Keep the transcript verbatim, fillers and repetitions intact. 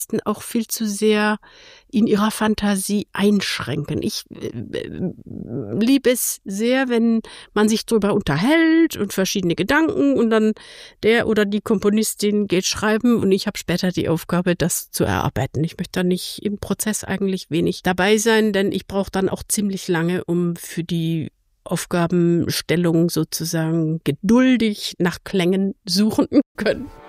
auch viel zu sehr in ihrer Fantasie einschränken. Ich äh, liebe es sehr, wenn man sich darüber unterhält und verschiedene Gedanken und dann der oder die Komponistin geht schreiben und ich habe später die Aufgabe, das zu erarbeiten. Ich möchte da nicht im Prozess eigentlich wenig dabei sein, denn ich brauche dann auch ziemlich lange, um für die Aufgabenstellung sozusagen geduldig nach Klängen suchen können.